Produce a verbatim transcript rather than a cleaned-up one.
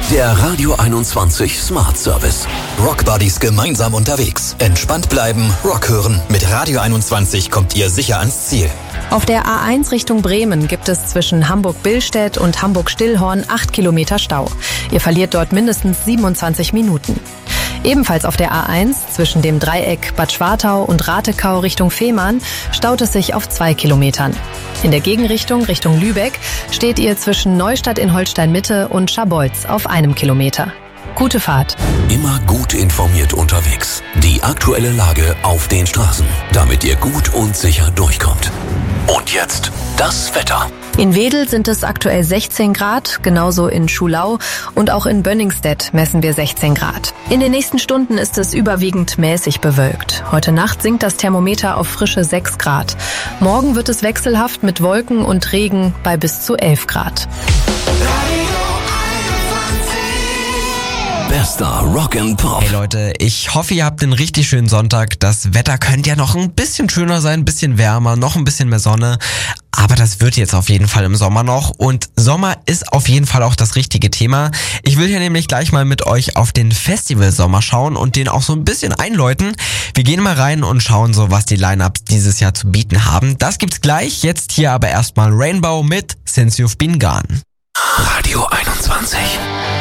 Der Radio einundzwanzig Smart Service. Rockbuddies gemeinsam unterwegs. Entspannt bleiben, Rock hören. Mit Radio einundzwanzig kommt ihr sicher ans Ziel. Auf der A eins Richtung Bremen gibt es zwischen Hamburg-Billstedt und Hamburg-Stillhorn acht Kilometer Stau. Ihr verliert dort mindestens siebenundzwanzig Minuten. Ebenfalls auf der A eins zwischen dem Dreieck Bad Schwartau und Ratekau Richtung Fehmarn staut es sich auf zwei Kilometern. In der Gegenrichtung Richtung Lübeck steht ihr zwischen Neustadt in Holstein-Mitte und Schabolz auf einem Kilometer. Gute Fahrt. Immer gut informiert unterwegs. Die aktuelle Lage auf den Straßen, damit ihr gut und sicher durchkommt. Und jetzt das Wetter. In Wedel sind es aktuell sechzehn Grad, genauso in Schulau und auch in Bönningstedt messen wir sechzehn Grad. In den nächsten Stunden ist es überwiegend mäßig bewölkt. Heute Nacht sinkt das Thermometer auf frische sechs Grad. Morgen wird es wechselhaft mit Wolken und Regen bei bis zu elf Grad. Bester Rock and Pop. Hey Leute, ich hoffe, ihr habt einen richtig schönen Sonntag. Das Wetter könnte ja noch ein bisschen schöner sein, ein bisschen wärmer, noch ein bisschen mehr Sonne. Aber das wird jetzt auf jeden Fall im Sommer noch. Und Sommer ist auf jeden Fall auch das richtige Thema. Ich will hier nämlich gleich mal mit euch auf den Festival-Sommer schauen und den auch so ein bisschen einläuten. Wir gehen mal rein und schauen so, was die Line-Ups dieses Jahr zu bieten haben. Das gibt's gleich. Jetzt hier aber erstmal Rainbow mit Since You've Been Gone. Radio einundzwanzig.